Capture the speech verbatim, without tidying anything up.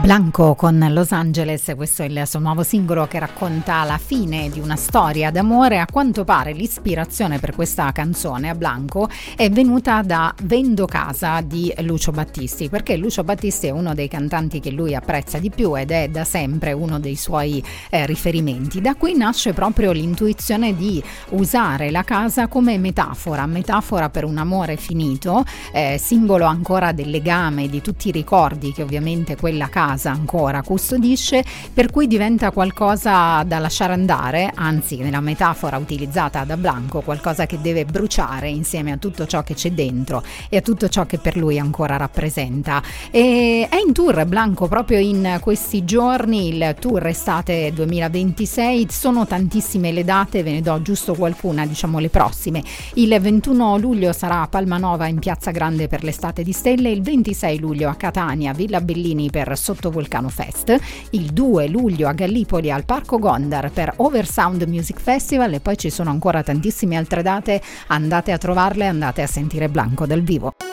Blanco con Los Angeles, questo è il suo nuovo singolo che racconta la fine di una storia d'amore. A quanto pare l'ispirazione per questa canzone a Blanco è venuta da Vendo Casa di Lucio Battisti, perché Lucio Battisti è uno dei cantanti che lui apprezza di più ed è da sempre uno dei suoi eh, riferimenti. Da qui nasce proprio l'intuizione di usare la casa come metafora, metafora per un amore finito, eh, simbolo ancora del legame, di tutti i ricordi che ovviamente quella casa ancora custodisce, per cui diventa qualcosa da lasciare andare, anzi nella metafora utilizzata da Blanco, qualcosa che deve bruciare insieme a tutto ciò che c'è dentro e a tutto ciò che per lui ancora rappresenta. E è in tour Blanco proprio in questi giorni, il tour estate duemilaventisei, sono tantissime le date, ve ne do giusto qualcuna, diciamo le prossime. Il ventuno luglio sarà a Palmanova in Piazza Grande per l'Estate di Stelle, il ventisei luglio a Catania Villa Bellini per Sottovolcano Fest, il due luglio a Gallipoli al Parco Gondar per Oversound Music Festival, e poi ci sono ancora tantissime altre date, andate a trovarle, andate a sentire Blanco dal vivo.